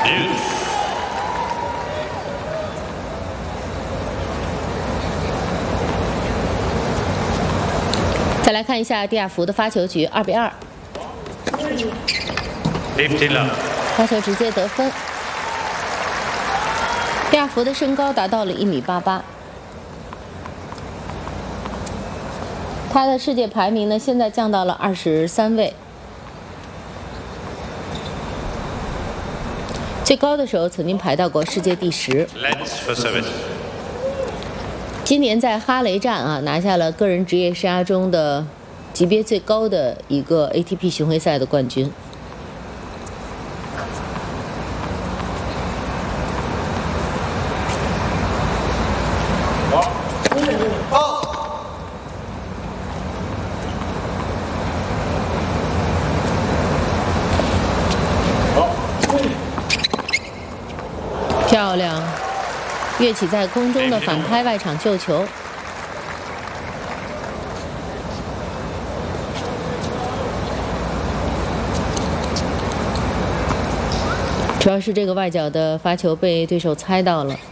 再来看一下蒂亚福的发球局，2比2，发球直接得分。蒂亚福的身高达到了1.88米，他的世界排名呢现在降到了23位，最高的时候曾经排到过世界第10。今年在哈雷站啊拿下了个人职业生涯中的级别最高的一个 ATP 巡回赛的冠军。漂亮，跃起在空中的反拍外场救球。主要是这个外角的发球被对手猜到了。